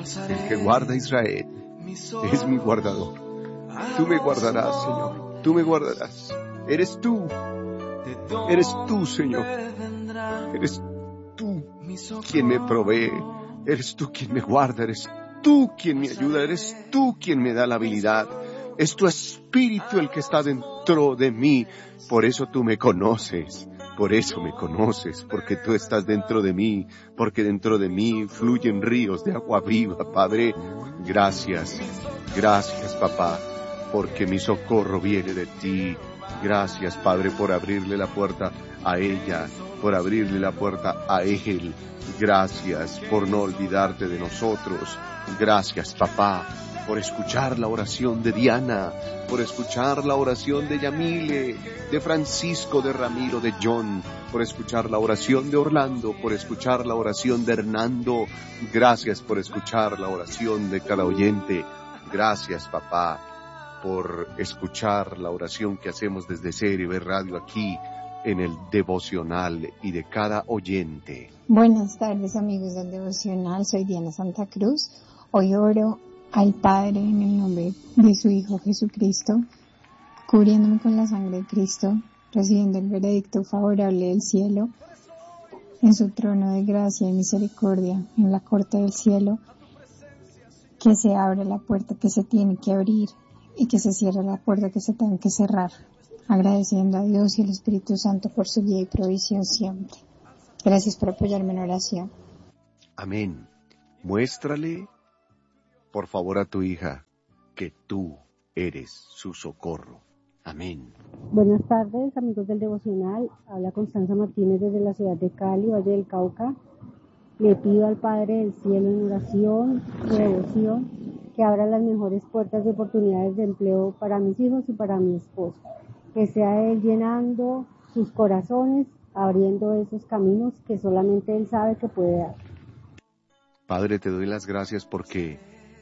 El que guarda a Israel es mi guardador. Tú me guardarás, Señor. Tú me guardarás. Eres tú, Señor. Eres tú quien me provee. Eres tú quien me guarda. Eres tú quien me ayuda. Eres tú quien me da la habilidad. Es tu espíritu el que está dentro de mí. Por eso tú me conoces. Por eso me conoces, porque tú estás dentro de mí, porque dentro de mí fluyen ríos de agua viva, Padre. Gracias, papá, porque mi socorro viene de ti. Gracias, Padre, por abrirle la puerta a ella, por abrirle la puerta a él. Gracias por no olvidarte de nosotros. Gracias, papá, por escuchar la oración de Diana, por escuchar la oración de Yamile, de Francisco, de Ramiro, de John, por escuchar la oración de Orlando, por escuchar la oración de Hernando. Gracias por escuchar la oración de cada oyente. Gracias, papá, por escuchar la oración que hacemos desde Ser y Ver Radio aquí en el devocional y de cada oyente. Buenas tardes, amigos del devocional. Soy Diana Santa Cruz. Hoy oro al Padre en el nombre de su Hijo Jesucristo, cubriéndome con la sangre de Cristo, recibiendo el veredicto favorable del cielo, en su trono de gracia y misericordia, en la corte del cielo, que se abra la puerta que se tiene que abrir y que se cierre la puerta que se tiene que cerrar, agradeciendo a Dios y al Espíritu Santo por su guía y provisión siempre. Gracias por apoyarme en oración. Amén. Muéstrale, por favor, a tu hija que tú eres su socorro. Amén. Buenas tardes, amigos del devocional. Habla Constanza Martínez desde la ciudad de Cali, Valle del Cauca. Le pido al Padre del Cielo en oración, de devoción, que abra las mejores puertas de oportunidades de empleo para mis hijos y para mi esposo. Que sea Él llenando sus corazones, abriendo esos caminos que solamente Él sabe que puede dar. Padre, te doy las gracias porque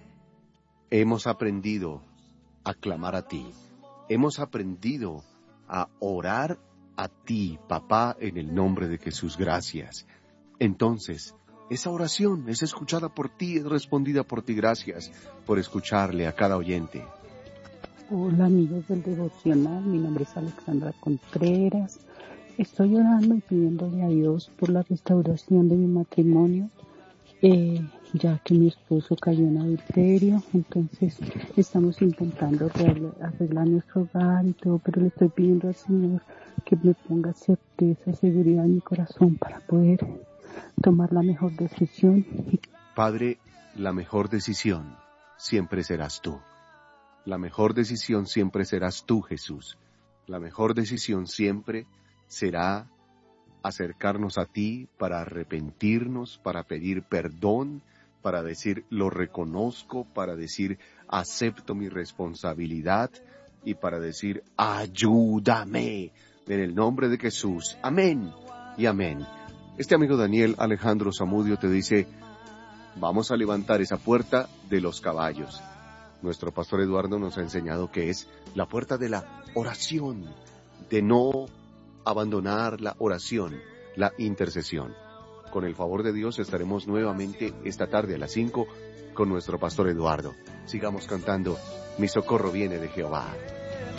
hemos aprendido a clamar a ti. Hemos aprendido a orar a ti, papá, en el nombre de Jesús. Gracias. Entonces, esa oración es escuchada por ti, es respondida por ti. Gracias por escucharle a cada oyente. Hola, amigos del devocional. Mi nombre es Alexandra Contreras. Estoy orando y pidiéndole a Dios por la restauración de mi matrimonio, ya que mi esposo cayó en adulterio. Entonces estamos intentando arreglar nuestro hogar y todo, pero le estoy pidiendo al Señor que me ponga certeza y seguridad en mi corazón para poder tomar la mejor decisión. Padre, la mejor decisión siempre serás tú. La mejor decisión siempre serás tú, Jesús. La mejor decisión siempre será acercarnos a ti para arrepentirnos, para pedir perdón, para decir lo reconozco, para decir acepto mi responsabilidad y para decir ayúdame en el nombre de Jesús. Amén y amén. Este amigo Daniel Alejandro Zamudio te dice, vamos a levantar esa puerta de los caballos. Nuestro pastor Eduardo nos ha enseñado que es la puerta de la oración, de no abandonar la oración, la intercesión. Con el favor de Dios estaremos nuevamente esta tarde a las 5 con nuestro pastor Eduardo. Sigamos cantando, mi socorro viene de Jehová.